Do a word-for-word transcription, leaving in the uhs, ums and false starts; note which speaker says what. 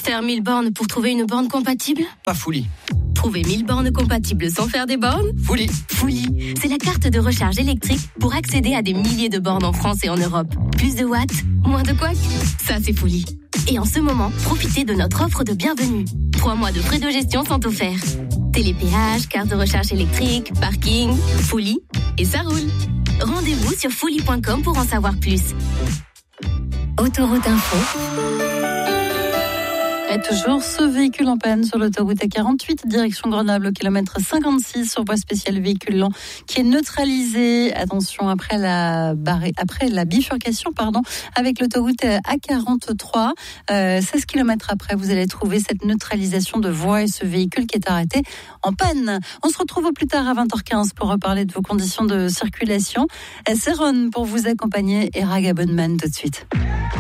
Speaker 1: Faire mille bornes pour trouver une borne compatible ?
Speaker 2: Pas Fully.
Speaker 1: Trouver mille bornes compatibles sans faire des bornes ?
Speaker 2: Fully.
Speaker 1: Fully, c'est la carte de recharge électrique pour accéder à des milliers de bornes en France et en Europe. Plus de watts, moins de couacs. Ça, c'est Fully. Et en ce moment, profitez de notre offre de bienvenue. Trois mois de frais de gestion sont offerts. Télépéage, carte de recharge électrique, parking, Fully, et ça roule. Rendez-vous sur fully point com pour en savoir plus. Autoroute Info.
Speaker 3: Et toujours ce véhicule en panne sur l'autoroute A quarante-huit, direction Grenoble, au kilomètre cinquante-six, sur voie spéciale véhicule lent, qui est neutralisé. Attention, après la, barré, après la bifurcation pardon, avec l'autoroute A quarante-trois, euh, seize kilomètres après, vous allez trouver cette neutralisation de voie et ce véhicule qui est arrêté en panne. On se retrouve au plus tard à vingt heures quinze pour reparler de vos conditions de circulation. C'est Ron pour vous accompagner et Raga Bonneman tout de suite.